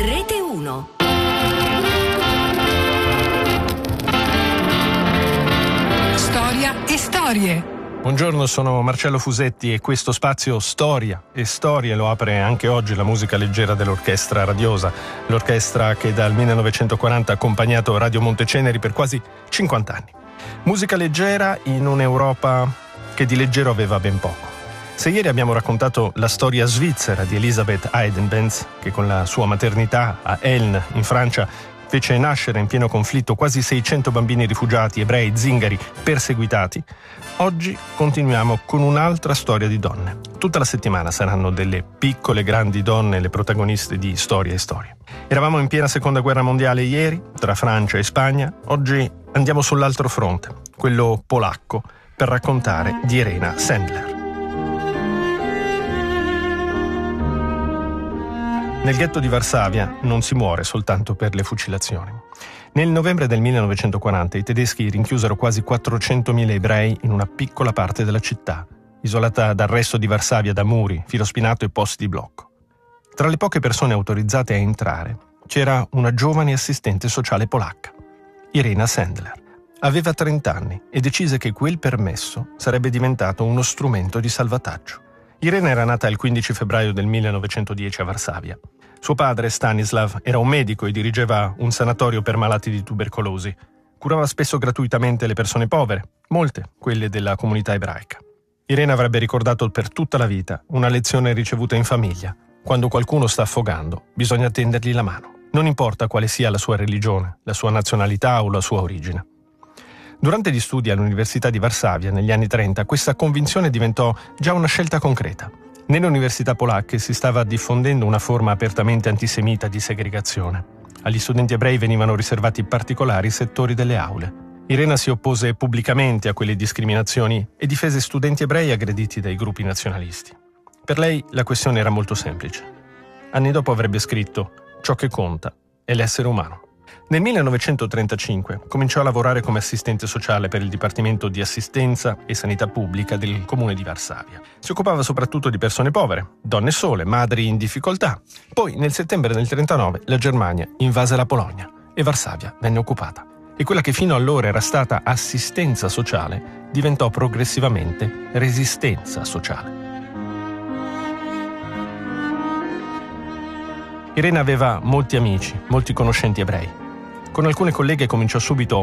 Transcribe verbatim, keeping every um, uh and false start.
Rete uno. Storia e storie. Buongiorno, sono Marcello Fusetti e questo spazio Storia e Storie lo apre anche oggi la musica leggera dell'Orchestra Radiosa, l'orchestra che dal millenovecentoquaranta ha accompagnato Radio Monteceneri per quasi cinquanta anni. Musica leggera in un'Europa che di leggero aveva ben poco. Se ieri abbiamo raccontato la storia svizzera di Elisabeth Eidenbenz, che con la sua maternità a Elne, in Francia, fece nascere in pieno conflitto quasi seicento bambini rifugiati, ebrei, zingari, perseguitati, oggi continuiamo con un'altra storia di donne. Tutta la settimana saranno delle piccole grandi donne le protagoniste di Storia e Storie. Eravamo in piena Seconda Guerra Mondiale ieri, tra Francia e Spagna, oggi andiamo sull'altro fronte, quello polacco, per raccontare di Irena Sendler. Nel ghetto di Varsavia non si muore soltanto per le fucilazioni. Nel novembre del millenovecentoquaranta i tedeschi rinchiusero quasi quattrocentomila ebrei in una piccola parte della città, isolata dal resto di Varsavia da muri, filo spinato e posti di blocco. Tra le poche persone autorizzate a entrare c'era una giovane assistente sociale polacca, Irena Sendler. Aveva trenta anni e decise che quel permesso sarebbe diventato uno strumento di salvataggio. Irena era nata il quindici febbraio del millenovecentodieci a Varsavia. Suo padre, Stanislav, era un medico e dirigeva un sanatorio per malati di tubercolosi. Curava spesso gratuitamente le persone povere, molte quelle della comunità ebraica. Irena avrebbe ricordato per tutta la vita una lezione ricevuta in famiglia. Quando qualcuno sta affogando, bisogna tendergli la mano. Non importa quale sia la sua religione, la sua nazionalità o la sua origine. Durante gli studi all'Università di Varsavia negli anni trenta, questa convinzione diventò già una scelta concreta. Nelle università polacche si stava diffondendo una forma apertamente antisemita di segregazione. Agli studenti ebrei venivano riservati particolari settori delle aule. Irena si oppose pubblicamente a quelle discriminazioni e difese studenti ebrei aggrediti dai gruppi nazionalisti. Per lei la questione era molto semplice. Anni dopo avrebbe scritto: «Ciò che conta è l'essere umano». Nel millenovecentotrentacinque cominciò a lavorare come assistente sociale per il Dipartimento di Assistenza e Sanità Pubblica del comune di Varsavia. Si occupava soprattutto di persone povere, donne sole, madri in difficoltà. Poi, nel settembre del trentanove, la Germania invase la Polonia e Varsavia venne occupata. E quella che fino allora era stata assistenza sociale diventò progressivamente resistenza sociale. Irena aveva molti amici, molti conoscenti ebrei. Con alcune colleghe cominciò subito